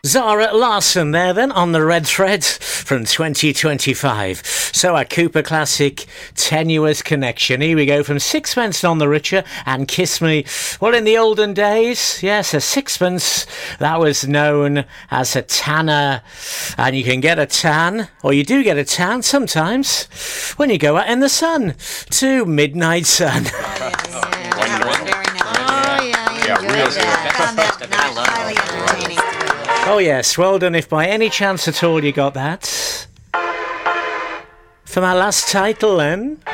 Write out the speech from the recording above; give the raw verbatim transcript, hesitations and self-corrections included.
Zara Larsson there then on the red thread from twenty twenty-five. So a Cooper classic, Tenuous Connection. Here we go from Sixpence None the Richer and Kiss Me. Well, in the olden days, yes, a sixpence, that was known as a tanner. And you can get a tan, or you do get a tan sometimes, when you go out in the sun to Midnight Sun. Oh yes, well done if by any chance at all you got that. For my last title then,